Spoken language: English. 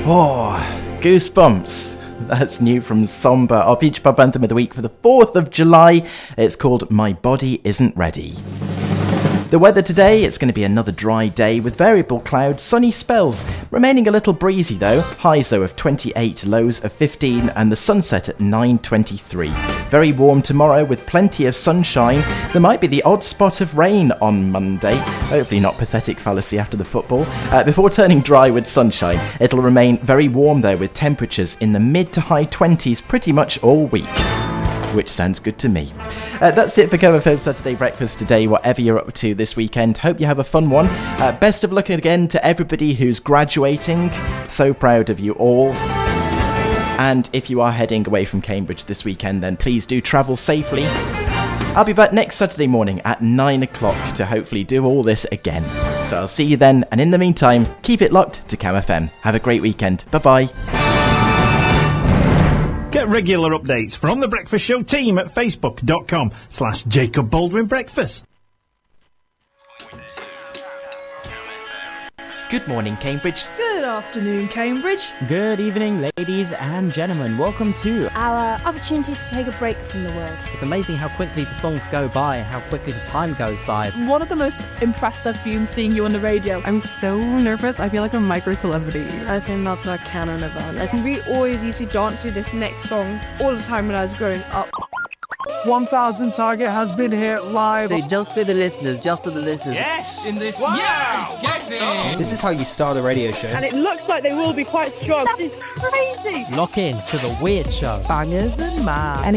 Oh, Goosebumps. That's new from Somber, our feature pub anthem of the week for the 4th of July. It's called My Body Isn't Ready. The weather today, it's going to be another dry day with variable clouds, sunny spells, remaining a little breezy though, highs though of 28, lows of 15 and the sunset at 9:23. Very warm tomorrow with plenty of sunshine. There might be the odd spot of rain on Monday, hopefully not pathetic fallacy after the football, before turning dry with sunshine. It'll remain very warm though with temperatures in the mid to high 20s pretty much all week. Which sounds good to me. That's it for KMFM Saturday Breakfast today, whatever you're up to this weekend. Hope you have a fun one. Best of luck again to everybody who's graduating. So proud of you all. And if you are heading away from Cambridge this weekend, then please do travel safely. I'll be back next Saturday morning at 9 o'clock to hopefully do all this again. So I'll see you then, and in the meantime, keep it locked to KMFM. Have a great weekend. Bye-bye. Get regular updates from The Breakfast Show team at facebook.com/Jacob Baldwin Breakfast. Good morning, Cambridge. Good afternoon, Cambridge. Good evening, ladies and gentlemen. Welcome to our opportunity to take a break from the world. It's amazing how quickly the songs go by and how quickly the time goes by. One of the most impressed I've been seeing you on the radio. I'm so nervous. I feel like a micro-celebrity. I think that's our canon event. And we always used to dance to this next song all the time when I was growing up. 1,000 target has been here live. Say just for the listeners, just for the listeners. Yes! In this yes! Get in! This is how you start a radio show. And it looks like they will be quite strong. That is crazy! Lock in to the Weird Show. Bangers and math.